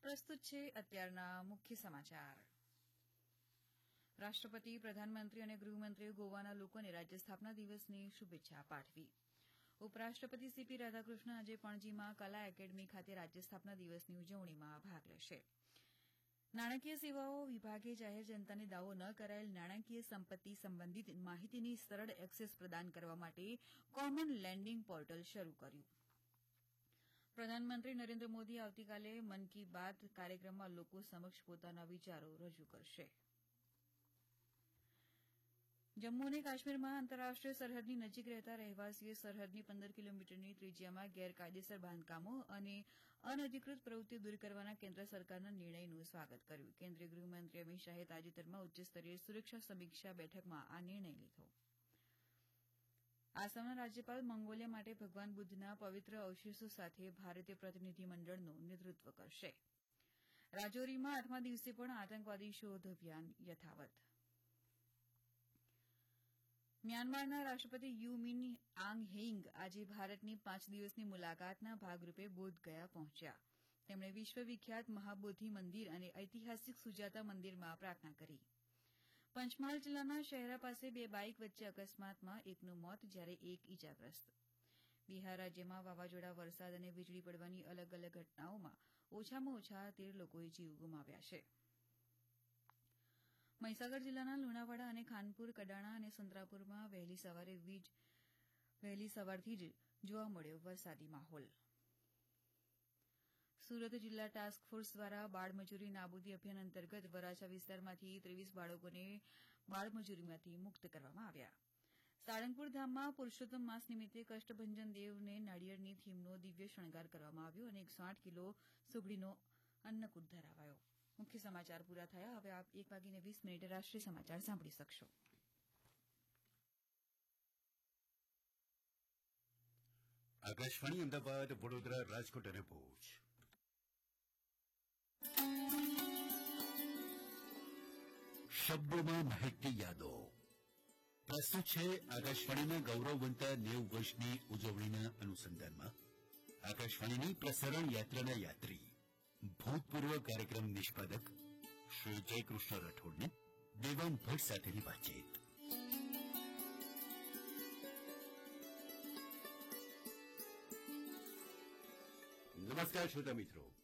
પ્રસ્તુત છે અત્યારના મુખ્ય સમાચાર. રાષ્ટ્રપતિ, પ્રધાનમંત્રી અને ગૃહમંત્રીએ ગોવાના લોકોને રાજ્ય સ્થાપના દિવસની શુભેચ્છા પાઠવી. ઉપરાષ્ટ્રપતિ સીપી રાધાકૃષ્ણ આજે પણજીમાં કલા એકેડમી ખાતે રાજ્ય સ્થાપના દિવસની ઉજવણીમાં ભાગ લેશે. નાણાકીય સેવાઓ વિભાગે જાહેર જનતાને દાવો ન કરાયેલ નાણાકીય સંપત્તિ સંબંધિત માહિતીની સરળ એક્સેસ પ્રદાન કરવા માટે કોમન લેન્ડિંગ પોર્ટલ શરૂ કર્યું. પ્રધાનમંત્રી નરેન્દ્ર મોદી આવતીકાલે મન કી બાત કાર્યક્રમમાં લોકો સમક્ષ પોતાના વિચારો રજૂ કરશે. જમ્મુ અને કાશ્મીરમાં આંતરરાષ્ટ્રીય સરહદની નજીક રહેતા રહેવાસીઓએ સરહદની 15 કિલોમીટરની ત્રિજ્યામાં ગેરકાયદેસર બાંધકામો અને અનધિકૃત પ્રવૃત્તિઓ દૂર કરવાના કેન્દ્ર સરકારના નિર્ણયનું સ્વાગત કર્યું. કેન્દ્રીય ગૃહમંત્રી અમિત શાહે તાજેતરમાં ઉચ્ચસ્તરીય સુરક્ષા સમીક્ષા બેઠકમાં આ નિર્ણય લીધો. આસામના રાજ્યપાલ મંગોલિયા માટે ભગવાન બુદ્ધના પવિત્ર અવશેષો સાથે ભારતીય પ્રતિનિધિમંડળનું નેતૃત્વ કરશે. રાજૌરીમાં 8મા દિવસે પણ આતંકવાદી શોધ અભિયાન યથાવત. મ્યાનમારના રાષ્ટ્રપતિ યુ મિન આંગ હેઇંગ આજે ભારતની 5 દિવસની મુલાકાતના ભાગરૂપે બોધગયા પહોંચ્યા. તેમણે વિશ્વવિખ્યાત મહાબોધિ મંદિર અને ઐતિહાસિક સુજાતા મંદિરમાં પ્રાર્થના કરી. પંચમહાલ જિલ્લાના શહેરા પાસે 2 બાઇક વચ્ચે અકસ્માતમાં એકનું મોત જ્યારે એક ઇજાગ્રસ્ત. બિહાર રાજ્યમાં વાવાઝોડા, વરસાદ અને વીજળી પડવાની અલગ અલગ ઘટનાઓમાં ઓછામાં ઓછા 13 લોકોએ જીવ ગુમાવ્યા છે. મહીસાગર જિલ્લાના લુણાવાડા અને ખાનપુર, કડાણા અને સંતરાપુરમાં વહેલી સવારથી જ જોવા મળ્યો વરસાદી માહોલ. સુરત જિલ્લા ટાસ્ક ફોર્સ દ્વારા બાળમજૂરી નાબૂદી અભિયાન અંતર્ગત વરાછા વિસ્તારમાંથી 23 બાળકોને બાળમજૂરીમાંથી મુક્ત કરવામાં આવ્યા. સાળંગપુર ધામમાં પુરૂષોત્તમ માસ નિમિત્તે કષ્ટભંજન દેવને નાળિયેરની થીમનો દિવ્ય શણગાર કરવામાં આવ્યો અને 108 કિલો સુગડીનો અન્નકૂટ ધરાવાયો. મુખ્ય સમાચાર પૂરા થયા. હવે આપ 1:20 રાષ્ટ્રીય સમાચાર સાંભળી શકશો. આકાશવાણી અમદાવાદ, વડોદરા, રાજકોટ અને ભુજ. શબ્દોમાં મહેકતી યાદો. પ્રસ્તુત છે આકાશવાણીના ગૌરવવંતા 90 વર્ષની ઉજવણીના અનુસંધાનમાં આકાશવાણીની પ્રસારણ યાત્રાના યાત્રી, ભૂતપૂર્વ કાર્યક્રમ નિષ્પાદક શ્રી જયકૃષ્ણ રાઠોડને દેવાન ભટ્ટ સાથેની વાતચીત. નમસ્કાર શ્રોતા મિત્રો,